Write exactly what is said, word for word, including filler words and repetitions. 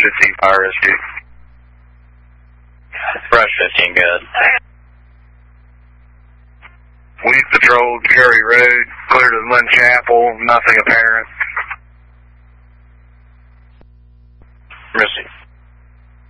fifteen fire rescue. Brush fifteen, good. We've patrolled Curry Road, clear to Lynn Chapel, nothing apparent.